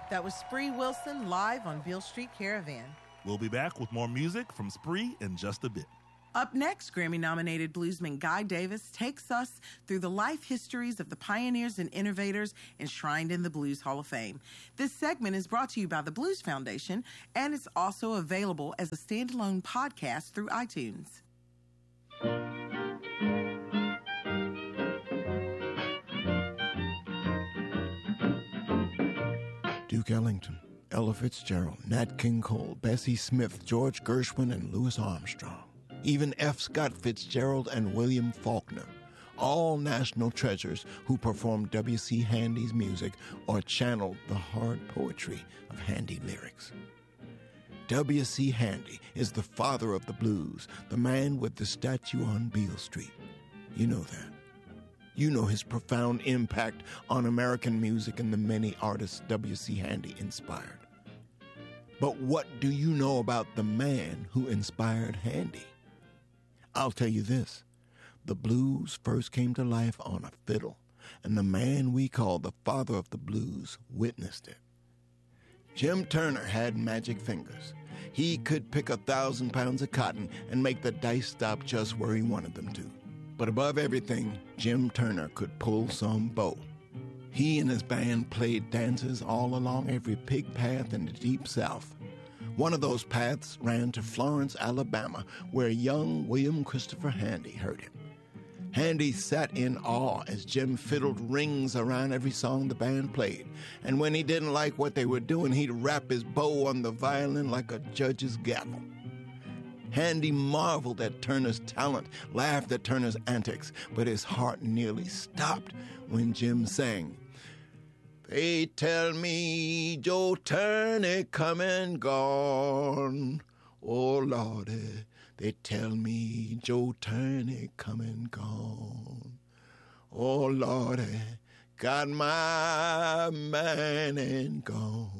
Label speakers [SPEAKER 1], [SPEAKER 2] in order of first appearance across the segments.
[SPEAKER 1] That was Spree Wilson live on Beale Street Caravan.
[SPEAKER 2] We'll be back with more music from Spree in just a bit.
[SPEAKER 1] Up next, Grammy-nominated bluesman Guy Davis takes us through the life histories of the pioneers and innovators enshrined in the Blues Hall of Fame. This segment is brought to you by the Blues Foundation, and it's also available as a standalone podcast through iTunes.
[SPEAKER 3] Duke Ellington, Ella Fitzgerald, Nat King Cole, Bessie Smith, George Gershwin, and Louis Armstrong. Even F. Scott Fitzgerald and William Faulkner, all national treasures who performed W.C. Handy's music or channeled the hard poetry of Handy lyrics. W.C. Handy is the father of the blues, the man with the statue on Beale Street. You know that. You know his profound impact on American music and the many artists W.C. Handy inspired. But what do you know about the man who inspired Handy? I'll tell you this. The blues first came to life on a fiddle, and the man we call the father of the blues witnessed it. Jim Turner had magic fingers. He could pick 1,000 pounds of cotton and make the dice stop just where he wanted them to. But above everything, Jim Turner could pull some bow. He and his band played dances all along every pig path in the Deep South. One of those paths ran to Florence, Alabama, where young William Christopher Handy heard him. Handy sat in awe as Jim fiddled rings around every song the band played, and when he didn't like what they were doing, he'd rap his bow on the violin like a judge's gavel. Handy marveled at Turner's talent, laughed at Turner's antics, but his heart nearly stopped when Jim sang, "They tell me Joe Turner come and gone. Oh, Lordy, they tell me Joe Turner come and gone. Oh, Lordy, got my man and gone.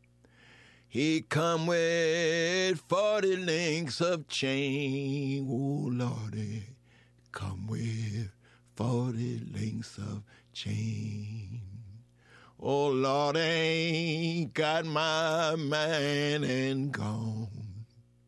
[SPEAKER 3] He come with 40 links of chain. Oh, Lordy, come with 40 links of chain. Oh, Lord, ain't got my man and gone."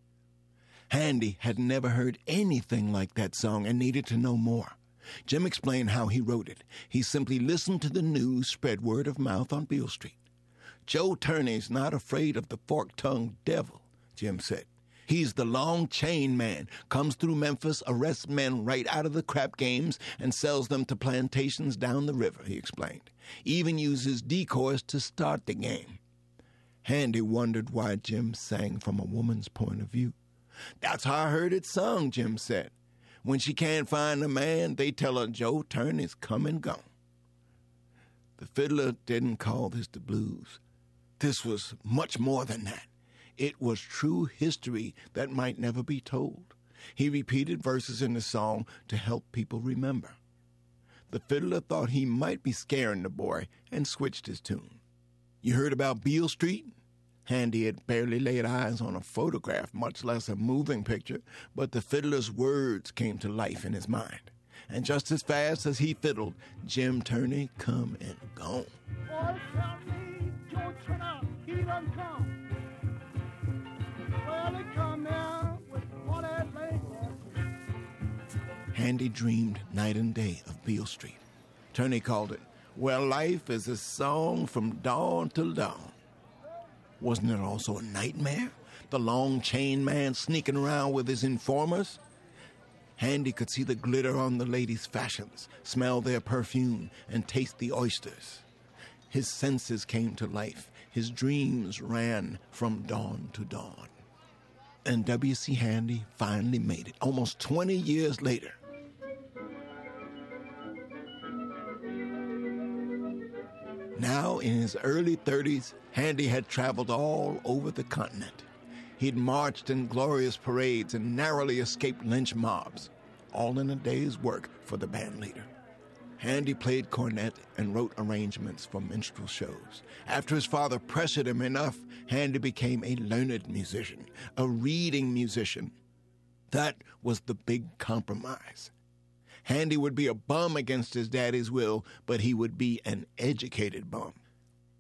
[SPEAKER 3] Handy had never heard anything like that song and needed to know more. Jim explained how he wrote it. He simply listened to the news spread word of mouth on Beale Street. "Joe Turner's not afraid of the fork-tongued devil," Jim said. "He's the long chain man, comes through Memphis, arrests men right out of the crap games, and sells them to plantations down the river," he explained. "Even uses decoys to start the game." Handy wondered why Jim sang from a woman's point of view. "That's how I heard it sung," Jim said. "When she can't find a man, they tell her Joe Turner's come and gone." The fiddler didn't call this the blues. This was much more than that. It was true history that might never be told. He repeated verses in the song to help people remember. The fiddler thought he might be scaring the boy and switched his tune. "You heard about Beale Street?" Handy had barely laid eyes on a photograph, much less a moving picture, but the fiddler's words came to life in his mind. And just as fast as he fiddled, Jim Turner come and gone.
[SPEAKER 4] Boy, tell me, Joe Turner, he done come. Well, he come here with all that labor.
[SPEAKER 3] Handy dreamed night and day of Beale Street. Turner called it, "Well, life is a song from dawn till dawn." Wasn't it also a nightmare? The long chain man sneaking around with his informers? Handy could see the glitter on the ladies' fashions, smell their perfume, and taste the oysters. His senses came to life. His dreams ran from dawn to dawn. And W.C. Handy finally made it, almost 20 years later. Now, in his early 30s, Handy had traveled all over the continent. He'd marched in glorious parades and narrowly escaped lynch mobs, all in a day's work for the band leader. Handy played cornet and wrote arrangements for minstrel shows. After his father pressured him enough, Handy became a learned musician, a reading musician. That was the big compromise. Handy would be a bum against his daddy's will, but he would be an educated bum.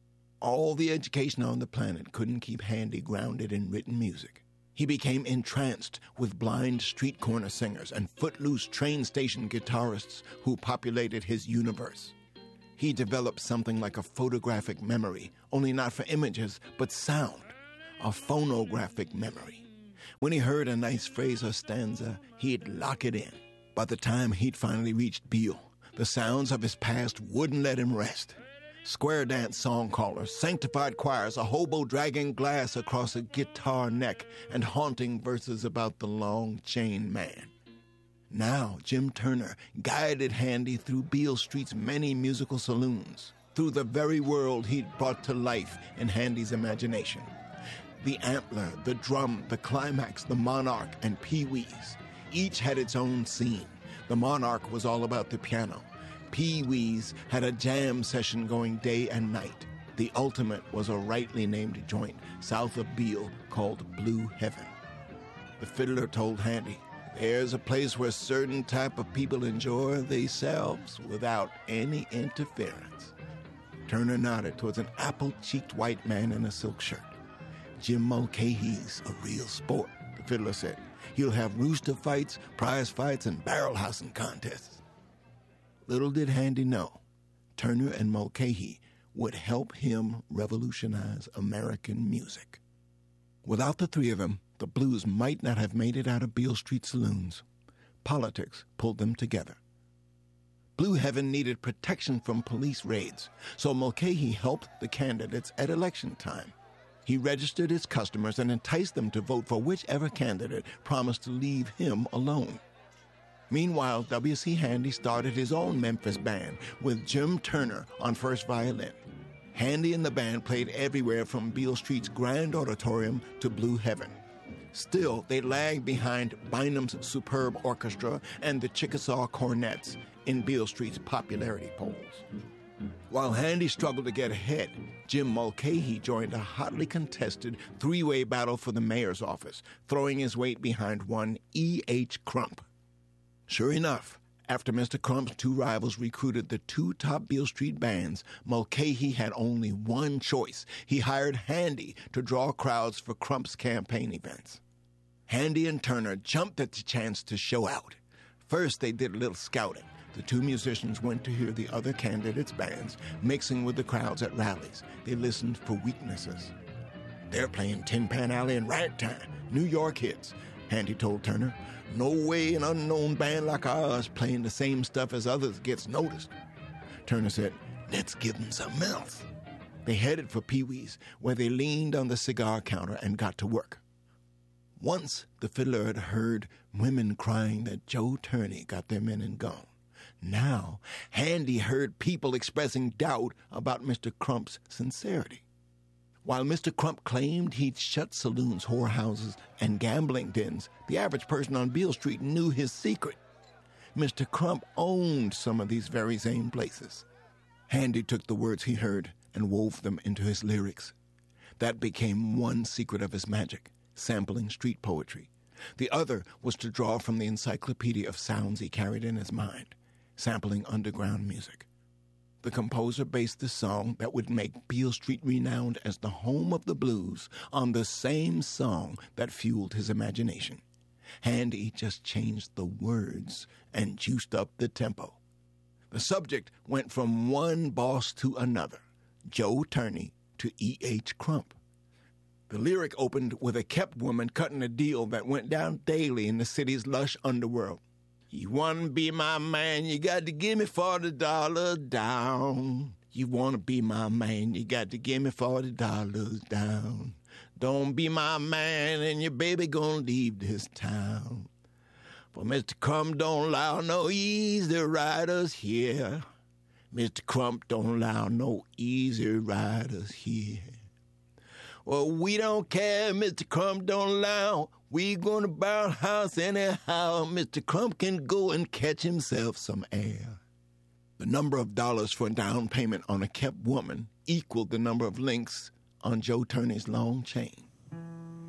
[SPEAKER 3] All the education on the planet couldn't keep Handy grounded in written music. He became entranced with blind street corner singers and footloose train station guitarists who populated his universe. He developed something like a photographic memory, only not for images, but sound, a phonographic memory. When he heard a nice phrase or stanza, he'd lock it in. By the time he'd finally reached Beale, the sounds of his past wouldn't let him rest. Square dance song callers, sanctified choirs, a hobo dragging glass across a guitar neck, and haunting verses about the long chain man. Now, Jim Turner guided Handy through Beale Street's many musical saloons, through the very world he'd brought to life in Handy's imagination. The Antler, the Drum, the Climax, the Monarch, and Pee-wee's. Each had its own scene. The Monarch was all about the piano. Pee-wee's had a jam session going day and night. The Ultimate was a rightly named joint south of Beale called Blue Heaven. The fiddler told Handy, "There's a place where certain type of people enjoy themselves without any interference." Turner nodded towards an apple-cheeked white man in a silk shirt. "Jim Mulcahy's a real sport," the fiddler said. "He'll have rooster fights, prize fights, and barrel-housing contests." Little did Handy know, Turner and Mulcahy would help him revolutionize American music. Without the three of them, the blues might not have made it out of Beale Street saloons. Politics pulled them together. Blue Heaven needed protection from police raids, so Mulcahy helped the candidates at election time. He registered his customers and enticed them to vote for whichever candidate promised to leave him alone. Meanwhile, W.C. Handy started his own Memphis band with Jim Turner on first violin. Handy and the band played everywhere from Beale Street's Grand Auditorium to Blue Heaven. Still, they lagged behind Bynum's superb orchestra and the Chickasaw Cornets in Beale Street's popularity polls. While Handy struggled to get ahead, Jim Mulcahy joined a hotly contested three-way battle for the mayor's office, throwing his weight behind one E.H. Crump. Sure enough, after Mr. Crump's two rivals recruited the two top Beale Street bands, Mulcahy had only one choice. He hired Handy to draw crowds for Crump's campaign events. Handy and Turner jumped at the chance to show out. First, they did a little scouting. The two musicians went to hear the other candidates' bands, mixing with the crowds at rallies. They listened for weaknesses. "They're playing Tin Pan Alley and Ragtime, New York hits," Handy told Turner. "No way an unknown band like ours playing the same stuff as others gets noticed." Turner said, "Let's give them something else." They headed for Pee-wee's, where they leaned on the cigar counter and got to work. Once the fiddler had heard women crying that Joe Turney got their men and gone. Now, Handy heard people expressing doubt about Mr. Crump's sincerity. While Mr. Crump claimed he'd shut saloons, whorehouses, and gambling dens, the average person on Beale Street knew his secret. Mr. Crump owned some of these very same places. Handy took the words he heard and wove them into his lyrics. That became one secret of his magic, sampling street poetry. The other was to draw from the encyclopedia of sounds he carried in his mind, sampling underground music. The composer based the song that would make Beale Street renowned as the home of the blues on the same song that fueled his imagination. Handy just changed the words and juiced up the tempo. The subject went from one boss to another, Joe Turney to E.H. Crump. The lyric opened with a kept woman cutting a deal that went down daily in the city's lush underworld. "You want to be my man, you got to give me $40 down. You want to be my man, you got to give me $40 down. Don't be my man and your baby gonna leave this town. For Mr. Crump don't allow no easy riders here. Mr. Crump don't allow no easy riders here. Well, we don't care, Mr. Crump don't allow. We gonna buy a house anyhow. Mr. Crump can go and catch himself some air." The number of dollars for a down payment on a kept woman equaled the number of links on Joe Turney's long chain.